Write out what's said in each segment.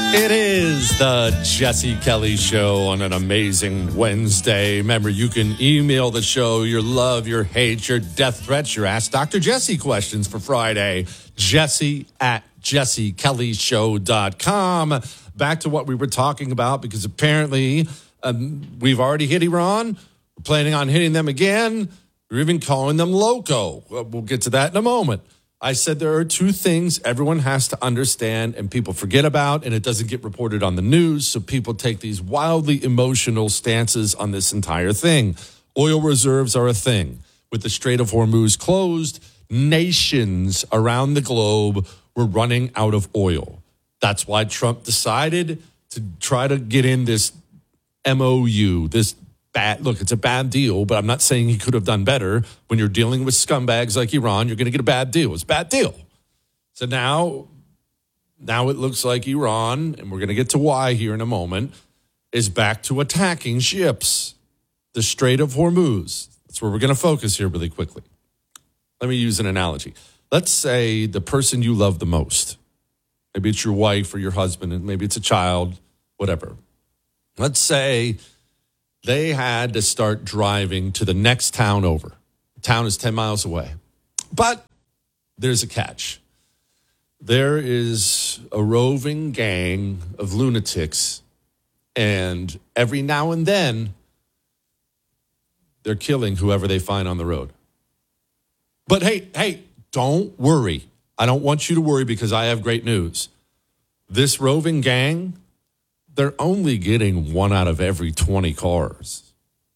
It is the Jesse Kelly Show on an amazing Wednesday. Remember, you can email the show your love, your hate, your death threats, your Ask Dr. Jesse questions for Friday. Jesse at jessekellyshow.com. Back to what we were talking about, because apparently we've already hit Iran. We're planning on hitting them again. We're even calling them loco. We'll get to that in a moment. I said there are two things everyone has to understand and people forget about, and it doesn't get reported on the news, so people take these wildly emotional stances on this entire thing. Oil reserves are a thing. With the Strait of Hormuz closed, nations around the globe were running out of oil. That's why Trump decided to try to get in this MOU, this look, it's a bad deal, but I'm not saying he could have done better. When you're dealing with scumbags like Iran, you're going to get a bad deal. It's a bad deal. So now it looks like Iran, and we're going to get to why here in a moment, is back to attacking ships. The Strait of Hormuz. That's where we're going to focus here really quickly. Let me use an analogy. Let's say the person you love the most. Maybe it's your wife or your husband, and maybe it's a child, whatever. Let's say they had to start driving to the next town over. The town is 10 miles away. But there's a catch. There is a roving gang of lunatics, and every now and then, they're killing whoever they find on the road. But hey, don't worry. I don't want you to worry, because I have great news. This roving gang, they're only getting 1 out of every 20 cars.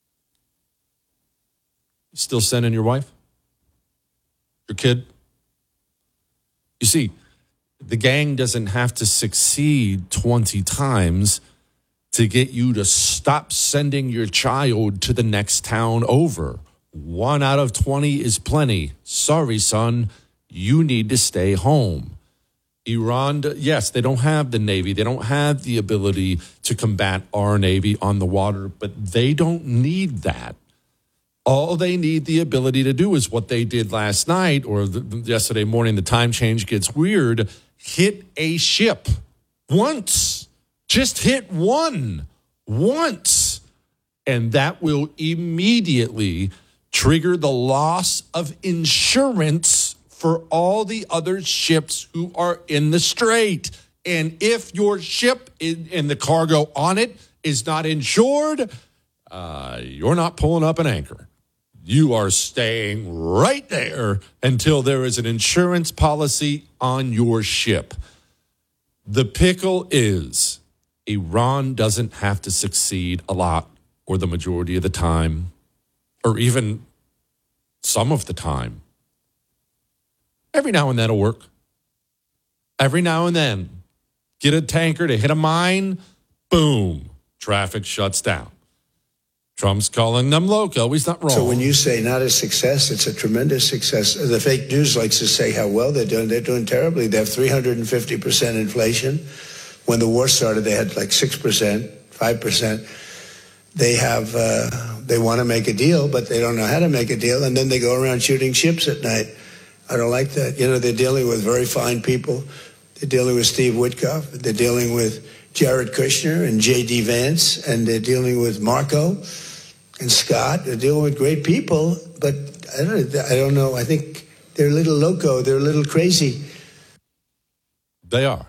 You still sending your wife? Your kid? You see, the gang doesn't have to succeed 20 times to get you to stop sending your child to the next town over. 1 out of 20 is plenty. Sorry, son, you need to stay home. Iran, yes, they don't have the Navy. They don't have the ability to combat our Navy on the water, but they don't need that. All they need the ability to do is what they did last night or yesterday morning. The time change gets weird. Hit a ship once. Just hit one once. And that will immediately trigger the loss of insurance for all the other ships who are in the strait. And if your ship and the cargo on it is not insured, you're not pulling up an anchor. You are staying right there until there is an insurance policy on your ship. The pickle is Iran doesn't have to succeed a lot or the majority of the time or even some of the time. Every now and then it'll work. Every now and then, get a tanker to hit a mine, boom, traffic shuts down. Trump's calling them loco. He's not wrong. So when you say not a success, it's a tremendous success. The fake news likes to say how well they're doing. They're doing terribly. They have 350% inflation. When the war started, they had like 6%, 5%. They want to make a deal, but they don't know how to make a deal. And then they go around shooting ships at night. I don't like that. You know, they're dealing with very fine people. They're dealing with Steve Witkoff. They're dealing with Jared Kushner and J.D. Vance. And they're dealing with Marco and Scott. They're dealing with great people. But I don't know. I think they're a little loco. They're a little crazy. They are.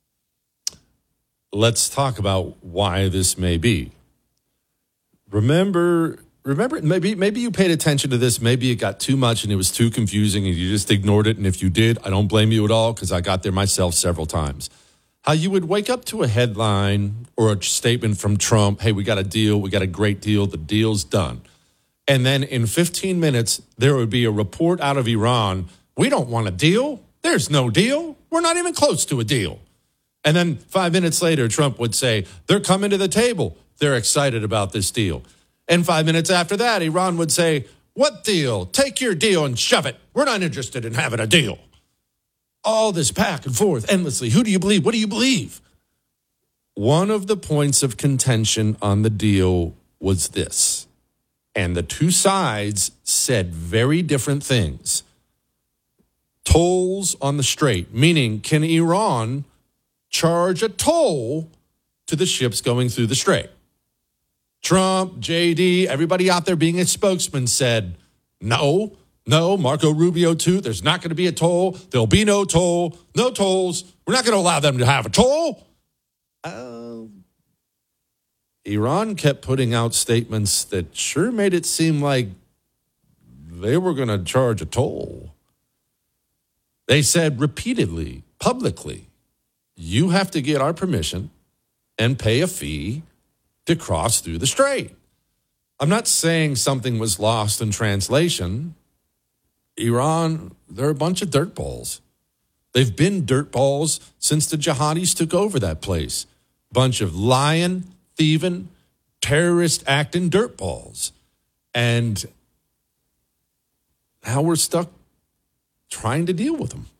Let's talk about why this may be. Remember, maybe you paid attention to this. Maybe it got too much and it was too confusing and you just ignored it. And if you did, I don't blame you at all, because I got there myself several times. How you would wake up to a headline or a statement from Trump, hey, we got a deal, we got a great deal, the deal's done. And then in 15 minutes, there would be a report out of Iran, we don't want a deal, there's no deal, we're not even close to a deal. And then 5 minutes later, Trump would say, they're coming to the table, they're excited about this deal. And 5 minutes after that, Iran would say, what deal? Take your deal and shove it. We're not interested in having a deal. All this back and forth endlessly. Who do you believe? What do you believe? One of the points of contention on the deal was this. And the two sides said very different things. Tolls on the strait, meaning can Iran charge a toll to the ships going through the strait. Trump, JD, everybody out there being a spokesman said, no, Marco Rubio too, there's not going to be a toll. There'll be no toll, no tolls. We're not going to allow them to have a toll. Iran kept putting out statements that sure made it seem like they were going to charge a toll. They said repeatedly, publicly, you have to get our permission and pay a fee to cross through the strait. I'm not saying something was lost in translation. Iran, they're a bunch of dirtballs. They've been dirtballs since the jihadis took over that place. Bunch of lying, thieving, terrorist-acting dirtballs. And now we're stuck trying to deal with them.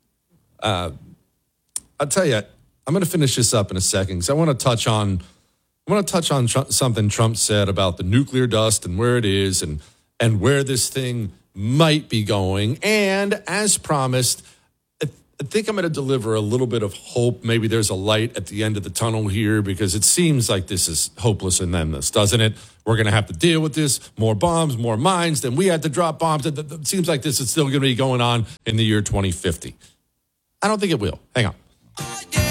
I'll tell you, I'm going to finish this up in a second because I want to touch on something Trump said about the nuclear dust and where it is and where this thing might be going. And as promised, I think I'm going to deliver a little bit of hope. Maybe there's a light at the end of the tunnel here because it seems like this is hopeless and endless, doesn't it? We're going to have to deal with this. More bombs, more mines. Then we had to drop bombs. It seems like this is still going to be going on in the year 2050. I don't think it will. Hang on.